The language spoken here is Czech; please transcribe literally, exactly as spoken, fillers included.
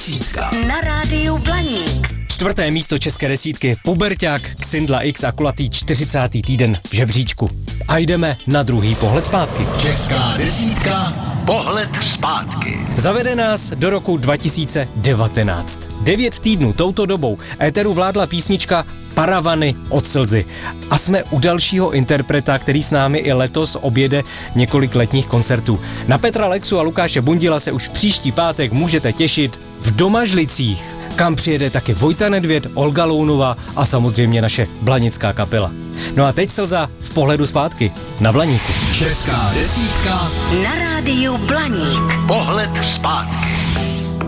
desítka. Na rádiu Blaník. Čtvrté místo české desítky, puberťák, Xindla X a kulatý čtyřicátý týden v žebříčku. A jdeme na druhý pohled zpátky. Česká desítka, pohled zpátky. Zavede nás do roku dva tisíce devatenáct. Devět týdnů touto dobou éteru vládla písnička Paravany od slzy. A jsme u dalšího interpreta, který s námi i letos objede několik letních koncertů. Na Petra Lexu a Lukáše Bundila se už příští pátek můžete těšit v Domažlicích, kam přijede taky Vojta Nedvěd, Olga Lounová a samozřejmě naše blanická kapela. No a teď slza v pohledu zpátky na Blaníku. Česká desítka Na rádiu Blaník. pohled zpátky.